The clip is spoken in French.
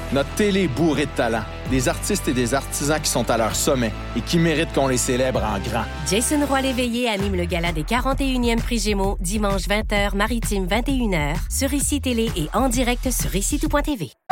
Notre télé est bourrée de talent. Des artistes et des artisans qui sont à leur sommet et qui méritent qu'on les célèbre en grand. Jason Roy-Léveillé anime le gala des 41e Prix Gémeaux, dimanche 20h, Maritime 21h, sur ICI Télé et en direct sur ICITout.tv.